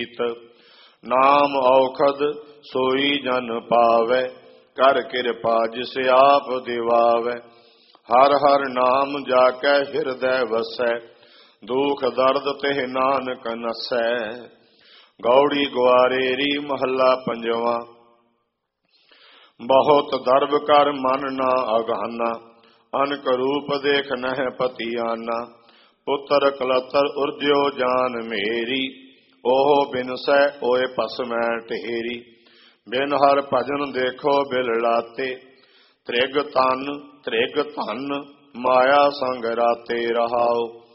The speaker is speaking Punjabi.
ਨਾਮ ਔਖਦ ਸੋਈ ਜਨ ਪਾਵੈ, ਕਰ ਕਿਰਪਾ ਜਿਸ ਆਪ ਦਿਵਾਵੈ। ਹਰ ਹਰ ਨਾਮ ਜਾ ਕੇ ਹਿਰਦੈ ਵਸੈ, ਦੁਖ ਦਰਦ ਤਿਹ ਨਾਨਕ ਨਸੈ। ਗੌੜੀ ਗੁਆਰੇਰੀ ਮਹੱਲਾ ਪੰਜਵਾ। ਬਹੁਤ ਦਰਬ ਕਰ ਮਨ ਨਾ ਅਗਾਨਾ, ਅਨਕ ਰੂਪ ਦੇਖ ਨਹਿ ਪਤੀਆਨਾ। ਪੁੱਤਰ ਕਲਤਰ ਉਰਜਿਓ ਜਾਨ ਮੇਰੀ, ਉਹ ਬਿਨਸੈ ਓਏ ਭਸਮੈ ਢੇਰੀ। ਬਿਨ ਹਰ ਭਜਨ ਦੇਖੋ ਬਿਲ ਲਾਤੇ, ਤ੍ਰਿਗ ਧਨ ਮਾਇਆ ਸੰਗ ਰਾਤੇ ਰਹਾਓ।